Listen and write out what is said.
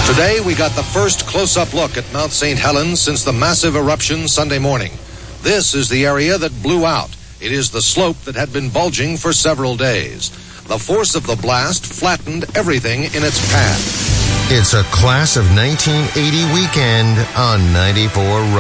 Today, we got the first close-up look at Mount St. Helens since the massive eruption Sunday morning. This is the area that blew out. It is the slope that had been bulging for several days. The force of the blast flattened everything in its path. It's a class of 1980 weekend on 94 Rock.